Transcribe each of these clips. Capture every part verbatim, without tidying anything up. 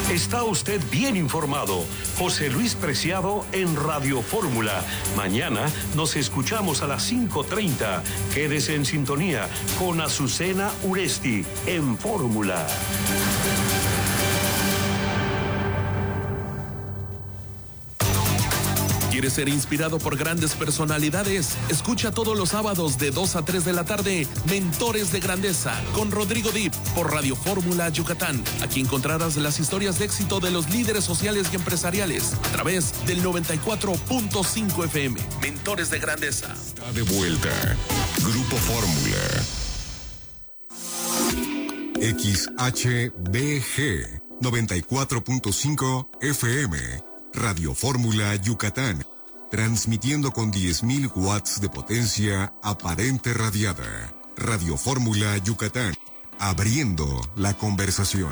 Está usted bien informado. José Luis Preciado en Radio Fórmula. Mañana nos escuchamos a las cinco treinta. Quédese en sintonía con Azucena Uresti en Fórmula. ¿Quieres ser inspirado por grandes personalidades? Escucha todos los sábados de dos a tres de la tarde Mentores de Grandeza con Rodrigo Dip por Radio Fórmula Yucatán. Aquí encontrarás las historias de éxito de los líderes sociales y empresariales a través del noventa y cuatro punto cinco F M. Mentores de Grandeza. Está de vuelta. Grupo Fórmula. X H B G noventa y cuatro punto cinco F M. Radio Fórmula Yucatán, transmitiendo con diez mil watts de potencia aparente radiada. Radio Fórmula Yucatán, abriendo la conversación.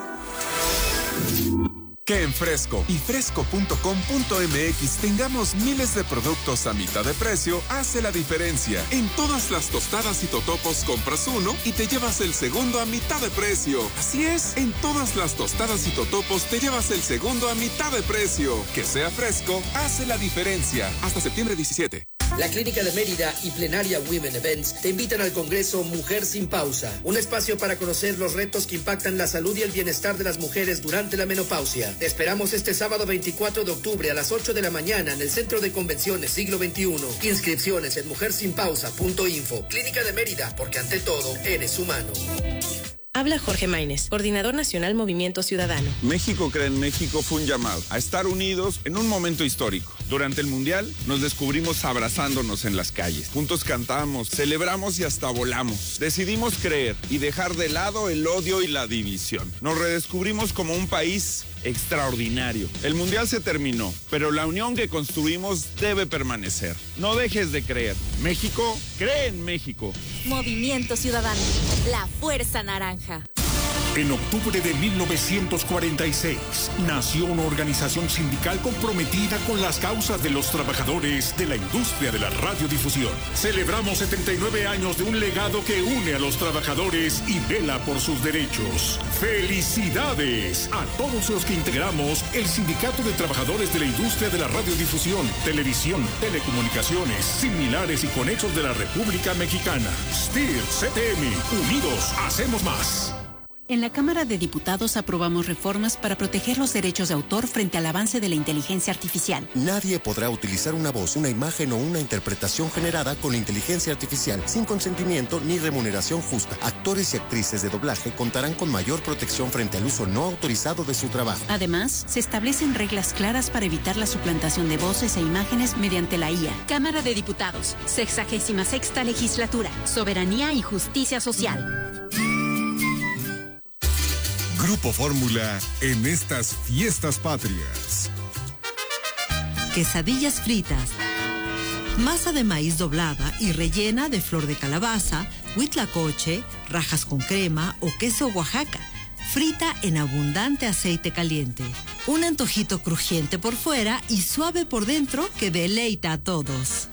Que en Fresco y fresco punto com punto m x tengamos miles de productos a mitad de precio hace la diferencia. En todas las tostadas y totopos compras uno y te llevas el segundo a mitad de precio. Así es, en todas las tostadas y totopos te llevas el segundo a mitad de precio. Que sea Fresco hace la diferencia. Hasta septiembre diecisiete. La Clínica de Mérida y Plenaria Women Events te invitan al Congreso Mujer Sin Pausa, un espacio para conocer los retos que impactan la salud y el bienestar de las mujeres durante la menopausia. Te esperamos este sábado veinticuatro de octubre a las ocho de la mañana en el Centro de Convenciones Siglo veintiuno. Inscripciones en mujer sin pausa punto info. Clínica de Mérida, porque ante todo eres humano. Habla Jorge Maínez, coordinador nacional Movimiento Ciudadano. México Cree en México fue un llamado a estar unidos en un momento histórico. Durante el Mundial nos descubrimos abrazándonos en las calles. Juntos cantamos, celebramos y hasta volamos. Decidimos creer y dejar de lado el odio y la división. Nos redescubrimos como un país extraordinario. El Mundial se terminó, pero la unión que construimos debe permanecer. No dejes de creer. México cree en México. Movimiento Ciudadano, la fuerza naranja. En octubre de mil novecientos cuarenta y seis, nació una organización sindical comprometida con las causas de los trabajadores de la industria de la radiodifusión. Celebramos setenta y nueve años de un legado que une a los trabajadores y vela por sus derechos. ¡Felicidades a todos los que integramos el Sindicato de Trabajadores de la Industria de la Radiodifusión, Televisión, Telecomunicaciones, Similares y Conexos de la República Mexicana! S T I R C T M, unidos hacemos más. En la Cámara de Diputados aprobamos reformas para proteger los derechos de autor frente al avance de la inteligencia artificial. Nadie podrá utilizar una voz, una imagen o una interpretación generada con inteligencia artificial sin consentimiento ni remuneración justa. Actores y actrices de doblaje contarán con mayor protección frente al uso no autorizado de su trabajo. Además, se establecen reglas claras para evitar la suplantación de voces e imágenes mediante la I A. Cámara de Diputados, sexagésima sexta legislatura, soberanía y justicia social. Grupo Fórmula en estas fiestas patrias. Quesadillas fritas. Masa de maíz doblada y rellena de flor de calabaza, huitlacoche, rajas con crema o queso Oaxaca. Frita en abundante aceite caliente. Un antojito crujiente por fuera y suave por dentro que deleita a todos.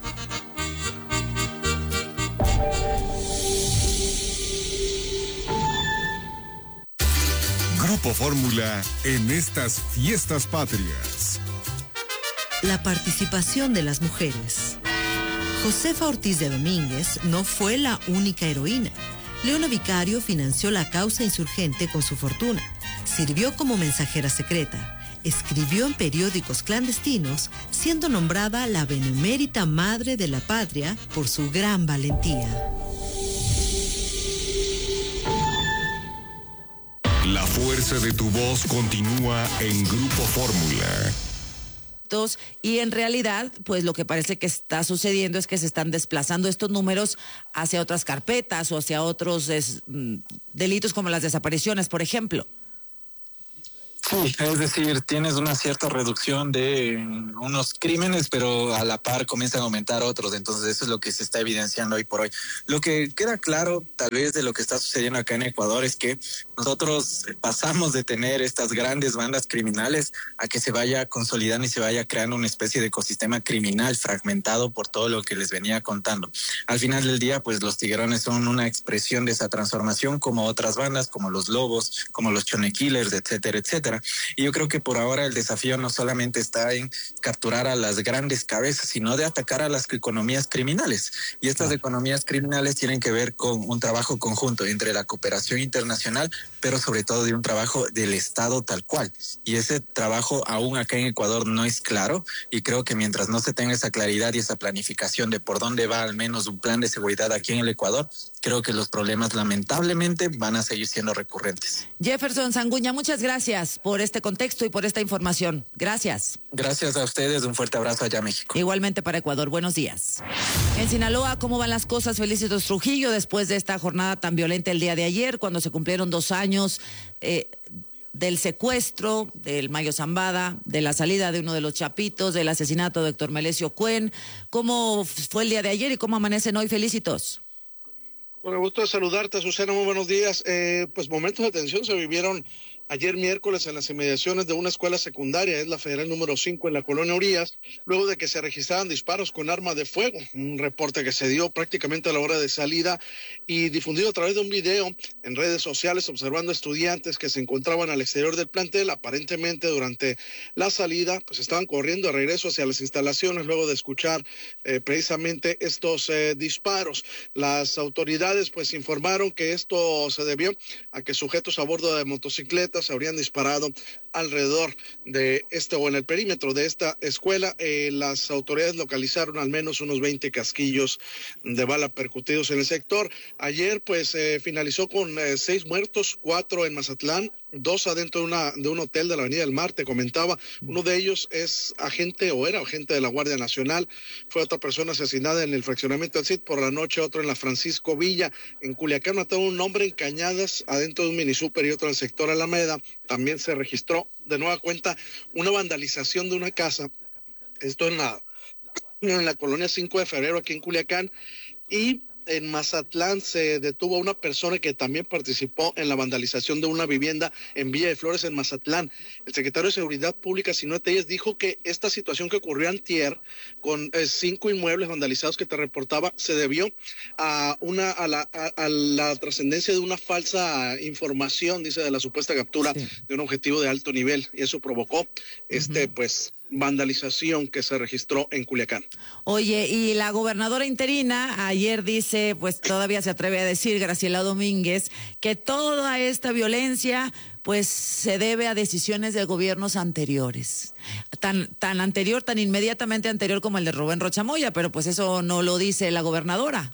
Grupo Fórmula en estas fiestas patrias. La participación de las mujeres. Josefa Ortiz de Domínguez no fue la única heroína. Leona Vicario financió la causa insurgente con su fortuna. Sirvió como mensajera secreta. Escribió en periódicos clandestinos, siendo nombrada la benemérita madre de la patria por su gran valentía. La fuerza de tu voz continúa en Grupo Fórmula. Y en realidad, pues lo que parece que está sucediendo es que se están desplazando estos números hacia otras carpetas o hacia otros des, delitos como las desapariciones, por ejemplo. Sí, es decir, tienes una cierta reducción de unos crímenes, pero a la par comienzan a aumentar otros. Entonces eso es lo que se está evidenciando hoy por hoy. Lo que queda claro tal vez de lo que está sucediendo acá en Ecuador es que nosotros pasamos de tener estas grandes bandas criminales a que se vaya consolidando y se vaya creando una especie de ecosistema criminal fragmentado por todo lo que les venía contando. Al final del día, pues los tiguerones son una expresión de esa transformación, como otras bandas, como los Lobos, como los Chone Killers, etcétera, etcétera. Y yo creo que por ahora el desafío no solamente está en capturar a las grandes cabezas, sino de atacar a las economías criminales. Y estas economías criminales tienen que ver con un trabajo conjunto entre la cooperación internacional, pero sobre todo de un trabajo del Estado tal cual. Y ese trabajo aún acá en Ecuador no es claro, y creo que mientras no se tenga esa claridad y esa planificación de por dónde va al menos un plan de seguridad aquí en el Ecuador, creo que los problemas lamentablemente van a seguir siendo recurrentes. Jefferson Sanguña, muchas gracias por este contexto y por esta información. Gracias. Gracias a ustedes, un fuerte abrazo allá a México. Igualmente para Ecuador, buenos días. En Sinaloa, ¿cómo van las cosas, Felicitos Trujillo, después de esta jornada tan violenta el día de ayer, cuando se cumplieron dos años eh, del secuestro del Mayo Zambada, de la salida de uno de los chapitos, del asesinato de Héctor Melesio Cuen? ¿Cómo fue el día de ayer y cómo amanecen hoy, Felicitos? Con el gusto de saludarte, Azucena, muy buenos días. Eh, pues momentos de tensión se vivieron ayer miércoles en las inmediaciones de una escuela secundaria, es la Federal número cinco en la colonia Urias, luego de que se registraran disparos con arma de fuego, un reporte que se dio prácticamente a la hora de salida y difundido a través de un video en redes sociales, observando estudiantes que se encontraban al exterior del plantel, aparentemente durante la salida, pues estaban corriendo de regreso hacia las instalaciones luego de escuchar eh, precisamente estos eh, disparos. Las autoridades pues informaron que esto se debió a que sujetos a bordo de motocicletas se habrían disparado alrededor de este o en el perímetro de esta escuela. Eh, las autoridades localizaron al menos unos veinte casquillos de bala percutidos en el sector. Ayer pues eh, finalizó con eh, seis muertos, cuatro en Mazatlán, dos adentro de, una, de un hotel de la Avenida del Mar, te comentaba. Uno de ellos es agente o era agente de la Guardia Nacional. Fue otra persona asesinada en el fraccionamiento del C I D por la noche, otro en la Francisco Villa. En Culiacán mataron un hombre en Cañadas adentro de un mini súper y otro en el sector Alameda. También se registró de nueva cuenta una vandalización de una casa. Esto en la, en la colonia cinco de febrero aquí en Culiacán. Y en Mazatlán se detuvo a una persona que también participó en la vandalización de una vivienda en Villa de Flores, en Mazatlán. El secretario de Seguridad Pública, Sinue Telles, dijo que esta situación que ocurrió antier, con eh, cinco inmuebles vandalizados que te reportaba, se debió a una a la, a, a la trascendencia de una falsa información, dice, de la supuesta captura sí. de un objetivo de alto nivel, y eso provocó este, uh-huh. pues, vandalización que se registró en Culiacán. Oye, y la gobernadora interina ayer dice, pues todavía se atreve a decir, Graciela Domínguez, que toda esta violencia pues se debe a decisiones de gobiernos anteriores, tan, tan anterior, tan inmediatamente anterior como el de Rubén Rocha Moya, pero pues eso no lo dice la gobernadora.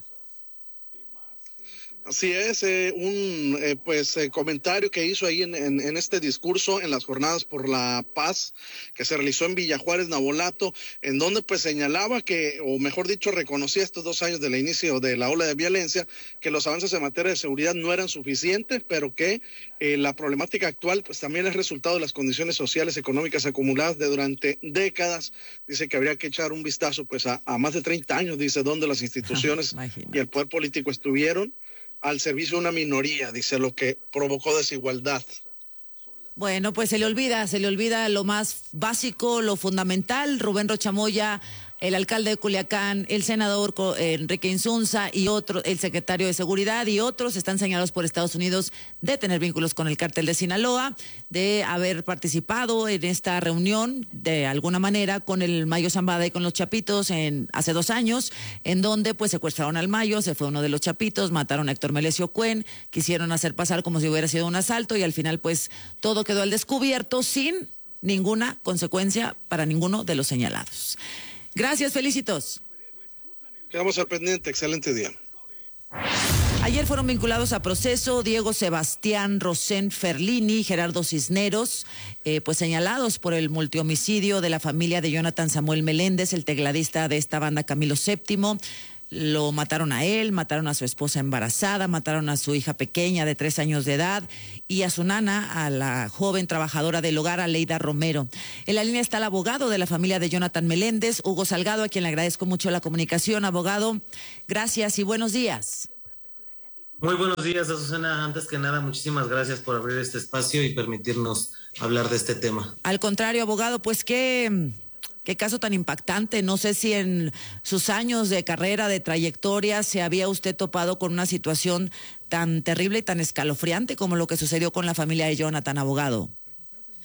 Así es, eh, un eh, pues eh, comentario que hizo ahí en, en, en este discurso en las jornadas por la paz que se realizó en Villa Juárez, Navolato, en donde pues señalaba que, o mejor dicho, reconocía estos dos años del inicio de la ola de violencia, que los avances en materia de seguridad no eran suficientes, pero que eh, la problemática actual pues también es resultado de las condiciones sociales, económicas acumuladas de durante décadas. Dice que habría que echar un vistazo pues a, a más de treinta años, dice, donde las instituciones y el poder político estuvieron al servicio de una minoría, dice, lo que provocó desigualdad. Bueno, pues se le olvida, se le olvida lo más básico, lo fundamental. Rubén Rocha Moya, el alcalde de Culiacán, el senador Enrique Insunza y otro, el secretario de Seguridad y otros están señalados por Estados Unidos de tener vínculos con el cártel de Sinaloa, de haber participado en esta reunión de alguna manera con el Mayo Zambada y con los Chapitos en hace dos años, en donde pues secuestraron al Mayo, se fue uno de los Chapitos, mataron a Héctor Melesio Cuen, quisieron hacer pasar como si hubiera sido un asalto y al final pues todo quedó al descubierto sin ninguna consecuencia para ninguno de los señalados. Gracias, Felicitos. Quedamos al pendiente, excelente día. Ayer fueron vinculados a proceso Diego Sebastián Rosén Ferlini, Gerardo Cisneros, eh, pues señalados por el multihomicidio de la familia de Jonathan Samuel Meléndez, el tecladista de esta banda Camilo Séptimo. Lo mataron a él, mataron a su esposa embarazada, mataron a su hija pequeña de tres años de edad y a su nana, a la joven trabajadora del hogar, Aleida Romero. En la línea está el abogado de la familia de Jonathan Meléndez, Hugo Salgado, a quien le agradezco mucho la comunicación. Abogado, gracias y buenos días. Muy buenos días, Azucena. Antes que nada, muchísimas gracias por abrir este espacio y permitirnos hablar de este tema. Al contrario, abogado, pues qué... Qué caso tan impactante. No sé si en sus años de carrera, de trayectoria, se había usted topado con una situación tan terrible y tan escalofriante como lo que sucedió con la familia de Jonathan, abogado.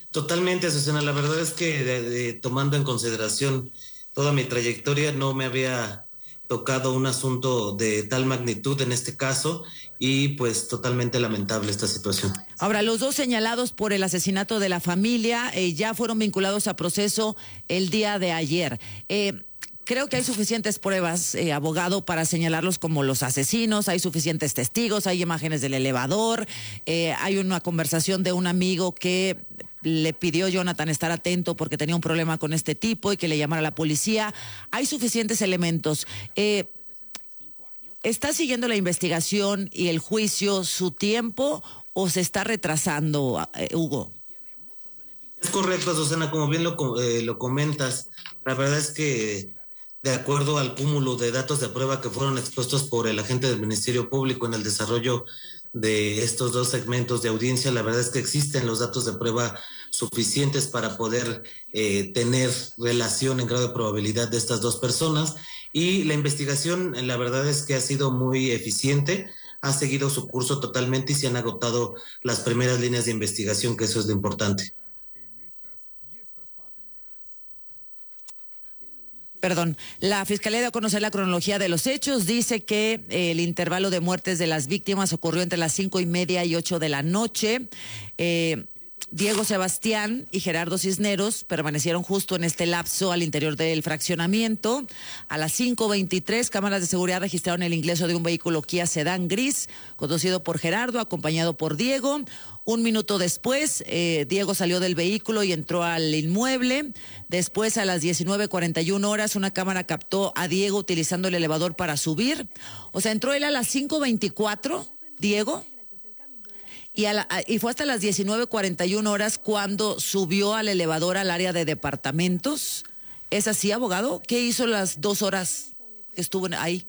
Totalmente, Susana. La verdad es que de, de, tomando en consideración toda mi trayectoria, no me había tocado un asunto de tal magnitud en este caso y pues totalmente lamentable esta situación. Ahora, los dos señalados por el asesinato de la familia eh, ya fueron vinculados a proceso el día de ayer. Eh, Creo que hay suficientes pruebas, eh, abogado, para señalarlos como los asesinos. Hay suficientes testigos, hay imágenes del elevador, eh, hay una conversación de un amigo que le pidió a Jonathan estar atento porque tenía un problema con este tipo y que le llamara a la policía. Hay suficientes elementos. Eh, ¿Está siguiendo la investigación y el juicio su tiempo o se está retrasando, eh, Hugo? Es correcto, Susana, como bien lo, eh, lo comentas. La verdad es que de acuerdo al cúmulo de datos de prueba que fueron expuestos por el agente del Ministerio Público en el desarrollo de estos dos segmentos de audiencia, la verdad es que existen los datos de prueba suficientes para poder eh, tener relación en grado de probabilidad de estas dos personas, y la investigación, la verdad es que ha sido muy eficiente, ha seguido su curso totalmente y se han agotado las primeras líneas de investigación, que eso es lo importante. Perdón, la Fiscalía dio a conocer la cronología de los hechos. Dice que eh, el intervalo de muertes de las víctimas ocurrió entre las cinco y media y ocho de la noche. Eh, Diego Sebastián y Gerardo Cisneros permanecieron justo en este lapso al interior del fraccionamiento. A las cinco veintitrés, cámaras de seguridad registraron el ingreso de un vehículo Kia Sedán gris, conducido por Gerardo, acompañado por Diego. Un minuto después, eh, Diego salió del vehículo y entró al inmueble. Después, a las diecinueve cuarenta y una horas, una cámara captó a Diego utilizando el elevador para subir. O sea, entró él a las cinco veinticuatro, Diego, y, a la, y fue hasta las diecinueve cuarenta y una horas cuando subió al elevador al área de departamentos. ¿Es así, abogado? ¿Qué hizo las dos horas que estuvo ahí?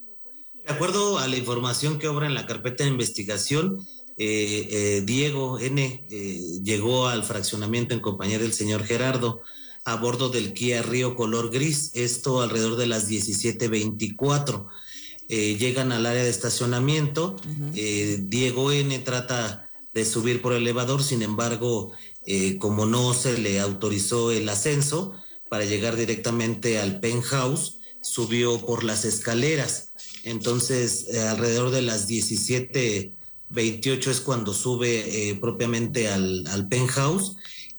De acuerdo a la información que obra en la carpeta de investigación, Eh, eh, Diego N. Eh, llegó al fraccionamiento en compañía del señor Gerardo a bordo del Kia Río color gris, esto alrededor de las diecisiete veinticuatro. Eh, llegan al área de estacionamiento, uh-huh. eh, Diego N. trata de subir por el elevador, sin embargo, eh, como no se le autorizó el ascenso para llegar directamente al penthouse, subió por las escaleras. Entonces, eh, alrededor de las diecisiete veintiocho es cuando sube eh, propiamente al, al penthouse,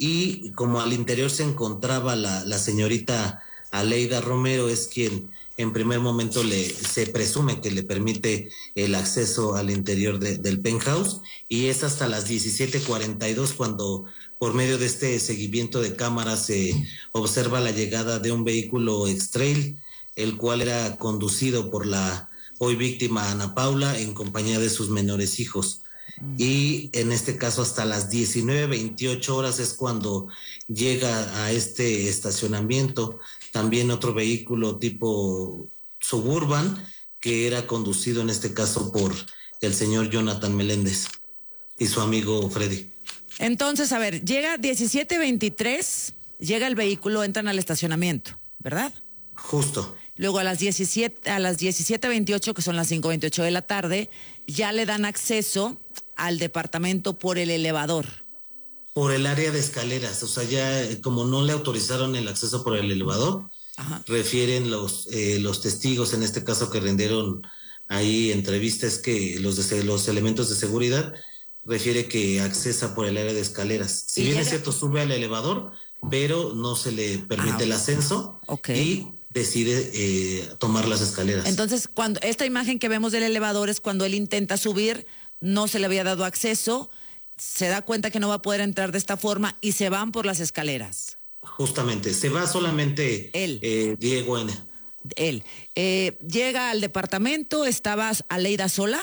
y como al interior se encontraba la, la señorita Aleida Romero, es quien en primer momento le se presume que le permite el acceso al interior de, del penthouse, y es hasta las diecisiete cuarenta y dos cuando por medio de este seguimiento de cámaras se observa la llegada de un vehículo X-Trail, el cual era conducido por la hoy víctima Ana Paula en compañía de sus menores hijos. Mm. Y en este caso hasta las diecinueve veintiocho horas es cuando llega a este estacionamiento también otro vehículo tipo Suburban, que era conducido en este caso por el señor Jonathan Meléndez y su amigo Freddy. Entonces, a ver, llega diecisiete veintitrés, llega el vehículo, entran al estacionamiento, ¿verdad? Justo. Luego a las diecisiete, a las diecisiete veintiocho, que son las cinco veintiocho de la tarde, ya le dan acceso al departamento por el elevador. Por el área de escaleras, o sea, ya como no le autorizaron el acceso por el elevador, ajá, refieren los eh, los testigos, en este caso que rindieron ahí entrevistas, que los de, los elementos de seguridad, refiere que accesa por el área de escaleras. Si bien llega... es cierto, sube al elevador, pero no se le permite ah, el ascenso, okay, y decide eh, tomar las escaleras. Entonces, cuando esta imagen que vemos del elevador es cuando él intenta subir, no se le había dado acceso, se da cuenta que no va a poder entrar de esta forma y se van por las escaleras. Justamente, se va solamente él, eh, Diego N. Él. Eh, llega al departamento, ¿estaba Aleida sola?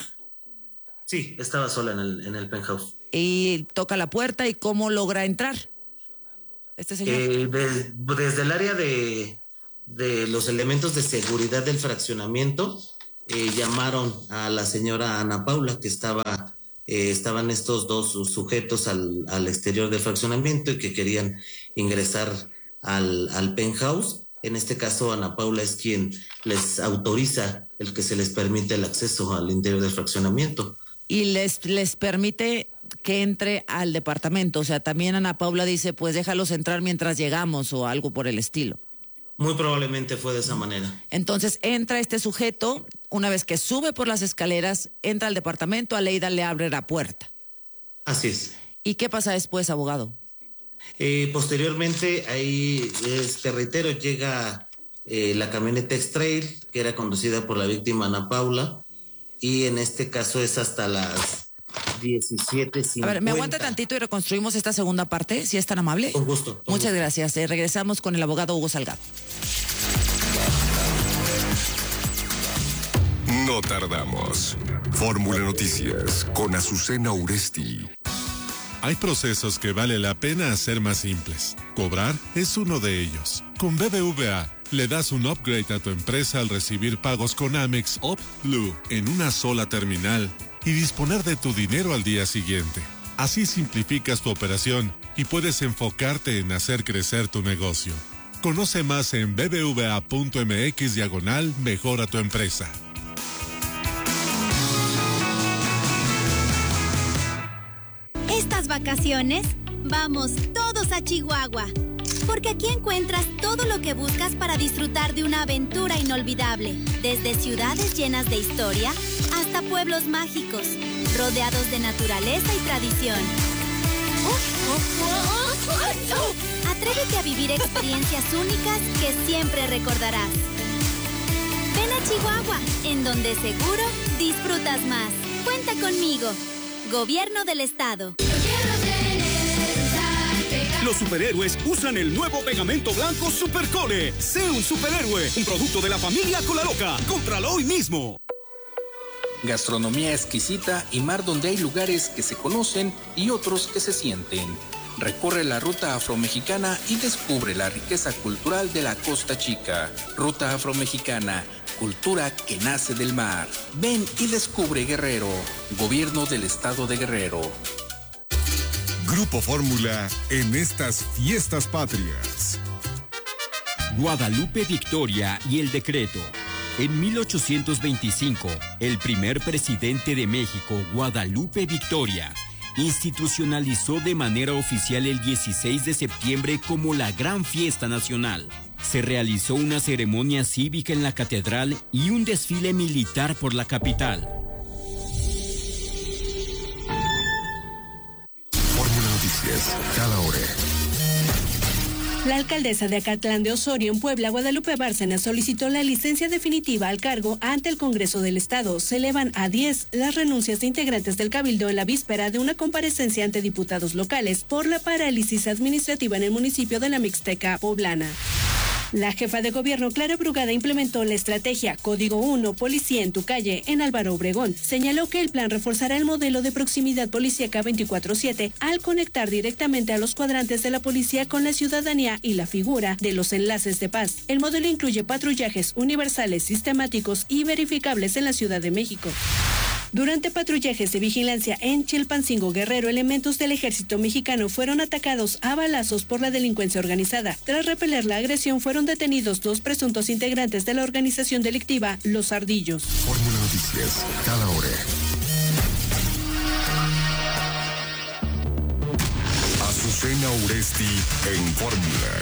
Sí, estaba sola en el, en el penthouse. Y toca la puerta, ¿y cómo logra entrar este señor? Eh, de, desde el área de... de los elementos de seguridad del fraccionamiento, eh, llamaron a la señora Ana Paula, que estaba, eh, estaban estos dos sujetos al, al exterior del fraccionamiento y que querían ingresar al, al penthouse. En este caso, Ana Paula es quien les autoriza el que se les permite el acceso al interior del fraccionamiento. Y les, les permite que entre al departamento. O sea, también Ana Paula dice, pues déjalos entrar mientras llegamos o algo por el estilo. Muy probablemente fue de esa manera. Entonces entra este sujeto, una vez que sube por las escaleras, entra al departamento, Aleida le abre la puerta. Así es. ¿Y qué pasa después, abogado? Eh, posteriormente, ahí, te reitero, llega eh, la camioneta X-Trail, que era conducida por la víctima Ana Paula, y en este caso es hasta las diecisiete cincuenta. A ver, ¿me aguanta tantito y reconstruimos esta segunda parte, si es tan amable? Con gusto. Con Muchas gusto. gracias. Eh, regresamos con el abogado Hugo Salgado. No tardamos. Fórmula Noticias con Azucena Uresti. Hay procesos que vale la pena hacer más simples. Cobrar es uno de ellos. Con B B V A le das un upgrade a tu empresa al recibir pagos con Amex OptBlue en una sola terminal y disponer de tu dinero al día siguiente. Así simplificas tu operación y puedes enfocarte en hacer crecer tu negocio. Conoce más en bbva.mx diagonal mejora tu empresa. Estas vacaciones, vamos todos a Chihuahua, porque aquí encuentras todo lo que buscas para disfrutar de una aventura inolvidable, desde ciudades llenas de historia hasta pueblos mágicos, rodeados de naturaleza y tradición. Atrévete a vivir experiencias únicas que siempre recordarás. Ven a Chihuahua, en donde seguro disfrutas más. Cuenta conmigo. Gobierno del Estado. Los superhéroes usan el nuevo pegamento blanco Supercole. Sé un superhéroe, un producto de la familia Colaloca. Cómpralo hoy mismo. Gastronomía exquisita y mar donde hay lugares que se conocen y otros que se sienten. Recorre la ruta afromexicana y descubre la riqueza cultural de la Costa Chica. Ruta afromexicana, cultura que nace del mar. Ven y descubre Guerrero. Gobierno del Estado de Guerrero. Grupo Fórmula en estas fiestas patrias. Guadalupe Victoria y el decreto. En mil ochocientos veinticinco, el primer presidente de México, Guadalupe Victoria, institucionalizó de manera oficial el dieciséis de septiembre como la gran fiesta nacional. Se realizó una ceremonia cívica en la catedral y un desfile militar por la capital. Fórmula Noticias, cada hora. La alcaldesa de Acatlán de Osorio, en Puebla, Guadalupe Bárcena, solicitó la licencia definitiva al cargo ante el Congreso del Estado. Se elevan a diez las renuncias de integrantes del Cabildo en la víspera de una comparecencia ante diputados locales por la parálisis administrativa en el municipio de la Mixteca poblana. La jefa de gobierno, Clara Brugada, implementó la estrategia Código uno, Policía en tu calle, en Álvaro Obregón. Señaló que el plan reforzará el modelo de proximidad policíaca veinticuatro siete al conectar directamente a los cuadrantes de la policía con la ciudadanía y la figura de los enlaces de paz. El modelo incluye patrullajes universales, sistemáticos y verificables en la Ciudad de México. Durante patrullajes de vigilancia en Chilpancingo, Guerrero, elementos del ejército mexicano fueron atacados a balazos por la delincuencia organizada. Tras repeler la agresión, fueron detenidos dos presuntos integrantes de la organización delictiva Los Ardillos. Fórmula Noticias, cada hora. Azucena Uresti en Fórmula.